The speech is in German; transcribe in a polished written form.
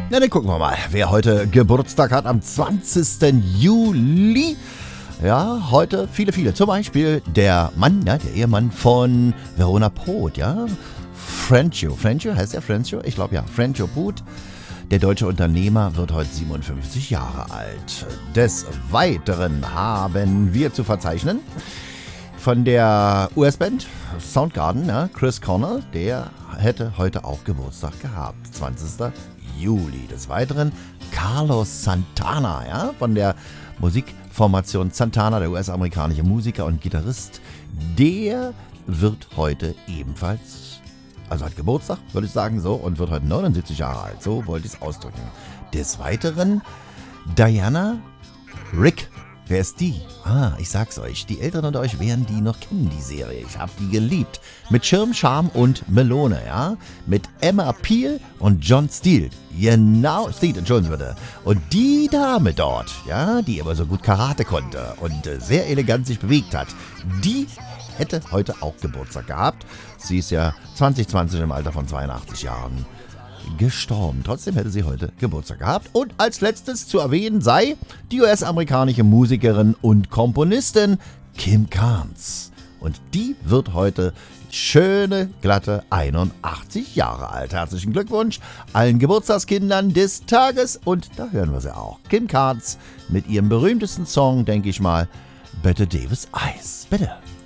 Na, dann gucken wir mal, wer heute Geburtstag hat am 20. Juli. Ja, heute viele. Zum Beispiel der Mann, ja, der Ehemann von Verona Poth, ja. Francio, heißt der Francio? Ich glaube ja, Francio Poth. Der deutsche Unternehmer wird heute 57 Jahre alt. Des Weiteren haben wir zu verzeichnen von der US-Band Soundgarden, ja, Chris Cornell, der hätte heute auch Geburtstag gehabt, 20. Juli. Des Weiteren Carlos Santana, ja, von der Musikformation Santana, der US-amerikanische Musiker und Gitarrist, der wird heute ebenfalls, also hat Geburtstag, würde ich sagen, so, und wird heute 79 Jahre alt, so wollte ich es ausdrücken. Des Weiteren Diana Rigg. Wer ist die? Ich sag's euch, die Älteren unter euch werden die noch kennen, die Serie. Ich hab die geliebt. Mit Schirm, Charme und Melone, ja? Mit Emma Peel und John Steele. Genau, Steele, entschuldigen Sie bitte. Und die Dame dort, ja, die aber so gut Karate konnte und sehr elegant sich bewegt hat, die hätte heute auch Geburtstag gehabt. Sie ist ja 2020 im Alter von 82 Jahren gestorben. Trotzdem hätte sie heute Geburtstag gehabt. Und als letztes zu erwähnen sei die US-amerikanische Musikerin und Komponistin Kim Carnes. Und die wird heute schöne, glatte 81 Jahre alt. Herzlichen Glückwunsch allen Geburtstagskindern des Tages. Und da hören wir sie auch. Kim Carnes mit ihrem berühmtesten Song, denke ich mal, Bette Davis Eyes. Bitte.